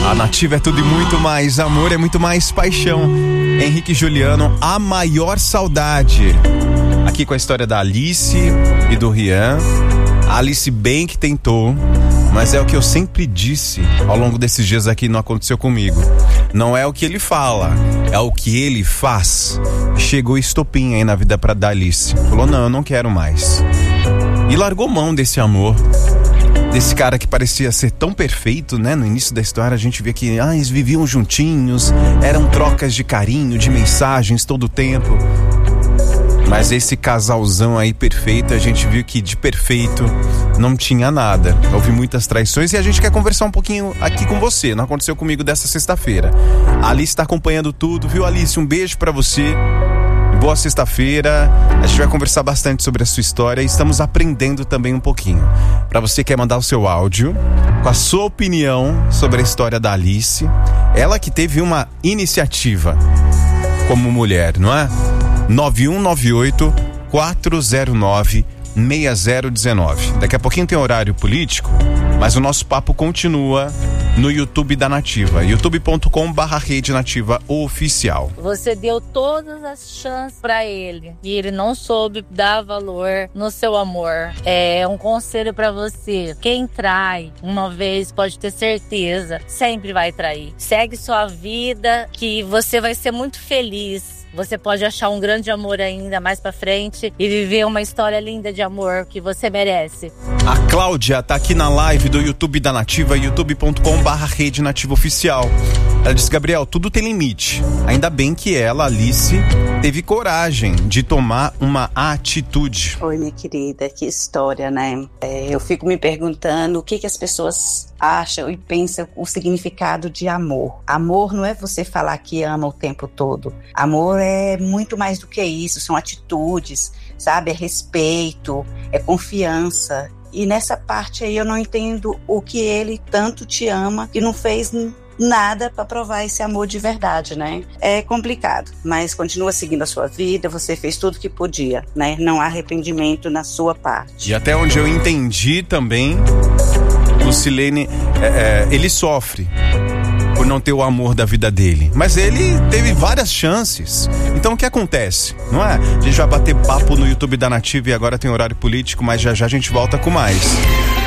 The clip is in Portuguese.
A Nativa é tudo e muito mais. Amor é muito mais paixão. Henrique e Juliano, A Maior Saudade. Aqui com a história da Alice e do Rian. A Alice bem que tentou, mas é o que eu sempre disse ao longo desses dias aqui, não aconteceu comigo. Não é o que ele fala, é o que ele faz. Chegou estopim aí na vida da Alice. Falou, não, eu não quero mais. E largou mão desse amor. Desse cara que parecia ser tão perfeito, né? No início da história a gente vê que eles viviam juntinhos, eram trocas de carinho, de mensagens todo o tempo. Mas esse casalzão aí perfeito, a gente viu que de perfeito não tinha nada. Houve muitas traições e a gente quer conversar um pouquinho aqui com você. Não aconteceu comigo dessa sexta-feira. A Alice está acompanhando tudo, viu, Alice? Um beijo pra você. Boa sexta-feira, a gente vai conversar bastante sobre a sua história e estamos aprendendo também um pouquinho. Para você que quer mandar o seu áudio com a sua opinião sobre a história da Alice, ela que teve uma iniciativa como mulher, não é? 9198-409-6019. Daqui a pouquinho tem horário político, mas o nosso papo continua no YouTube da Nativa, youtube.com/Rede Nativa Oficial. Você deu todas as chances pra ele e ele não soube dar valor no seu amor. É um conselho pra você: quem trai uma vez, pode ter certeza, sempre vai trair. Segue sua vida, que você vai ser muito feliz. Você pode achar um grande amor ainda mais pra frente e viver uma história linda de amor que você merece. A Cláudia tá aqui na live do YouTube da Nativa, youtube.com/Rede Nativa Oficial. Ela diz, Gabriel, tudo tem limite. Ainda bem que ela, Alice, teve coragem de tomar uma atitude. Oi, minha querida, que história, né? Eu fico me perguntando o que as pessoas acham e pensam o significado de amor. Amor não é você falar que ama o tempo todo. Amor é muito mais do que isso, são atitudes, sabe? É respeito, é confiança. E nessa parte aí eu não entendo o que ele tanto te ama e não fez nada para provar esse amor de verdade, né? É complicado, mas continua seguindo a sua vida, você fez tudo que podia, né? Não há arrependimento na sua parte. E até onde eu entendi também, Lucilene, ele sofre por não ter o amor da vida dele, mas ele teve várias chances. Então o que acontece, não é? A gente vai bater papo no YouTube da Nativa e agora tem horário político, mas já já a gente volta com mais.